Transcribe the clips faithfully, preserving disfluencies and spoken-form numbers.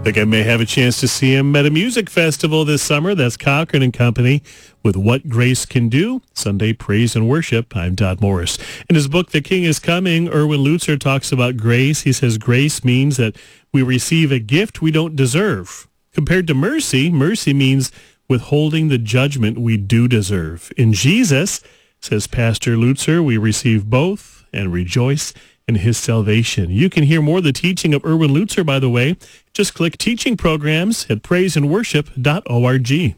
think I may have a chance to see him at a music festival this summer. That's Cochran and Company with What Grace Can Do. Sunday Praise and Worship. I'm Todd Morris. In his book, The King is Coming, Erwin Lutzer talks about grace. He says grace means that we receive a gift we don't deserve. Compared to mercy, mercy means withholding the judgment we do deserve. In Jesus, says Pastor Lutzer, we receive both and rejoice in his salvation. You can hear more of the teaching of Erwin Lutzer, by the way. Just click Teaching Programs at praise and worship dot org.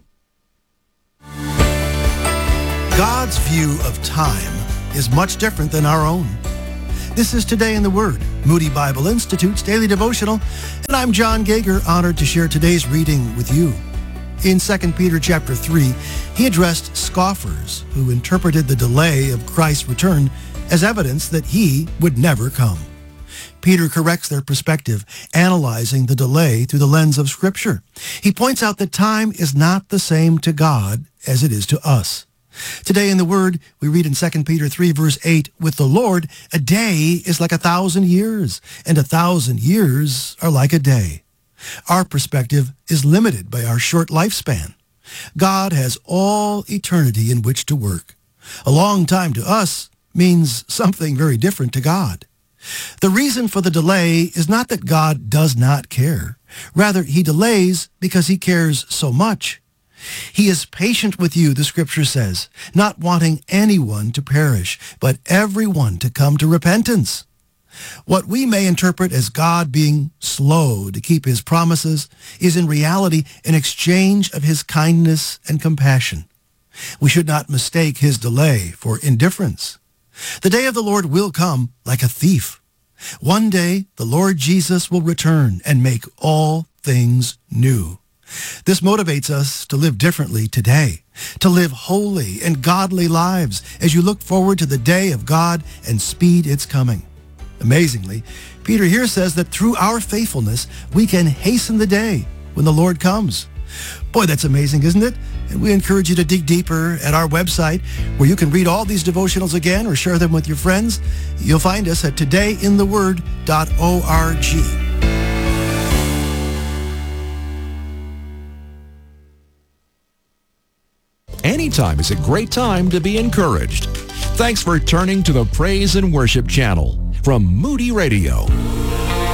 God's view of time is much different than our own. This is Today in the Word, Moody Bible Institute's daily devotional, and I'm John Gager, honored to share today's reading with you. In Second Peter chapter three, he addressed scoffers who interpreted the delay of Christ's return as evidence that he would never come. Peter corrects their perspective, analyzing the delay through the lens of Scripture. He points out that time is not the same to God as it is to us. Today in the Word, we read in Second Peter three, verse eight, with the Lord, a day is like a thousand years, and a thousand years are like a day. Our perspective is limited by our short lifespan. God has all eternity in which to work. A long time to us means something very different to God. The reason for the delay is not that God does not care. Rather, he delays because he cares so much. He is patient with you, the Scripture says, not wanting anyone to perish, but everyone to come to repentance. What we may interpret as God being slow to keep his promises is in reality an exchange of his kindness and compassion. We should not mistake his delay for indifference. The day of the Lord will come like a thief. One day, the Lord Jesus will return and make all things new. This motivates us to live differently today, to live holy and godly lives as you look forward to the day of God and speed its coming. Amazingly, Peter here says that through our faithfulness, we can hasten the day when the Lord comes. Boy, that's amazing, isn't it? And we encourage you to dig deeper at our website, where you can read all these devotionals again or share them with your friends. You'll find us at today in the word dot org. Anytime is a great time to be encouraged. Thanks for turning to the Praise and Worship channel from Moody Radio.